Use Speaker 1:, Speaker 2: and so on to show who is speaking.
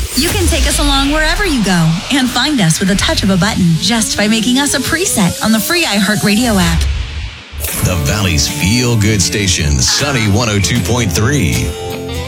Speaker 1: You can take us along wherever you go and find us with a touch of a button just by making us a preset on the free iHeartRadio app.
Speaker 2: The Valley's feel-good station, Sunny 102.3.